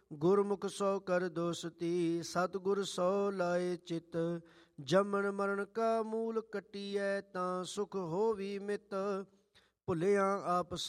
ਗੁਰਮੁਖ ਸੋ ਕਰ ਦੋਸਤੀ, ਸਤਿਗੁਰ ਸੋ ਲਾਏ ਚਿਤ। ਜੰਮਣ ਮਰਨ ਕਾ ਮੂਲ ਕੱਟੀਐ, ਤਾਂ ਸੁਖ ਹੋਵੀ ਮਿਤ। ਭੁੱਲਿਆ ਆਪ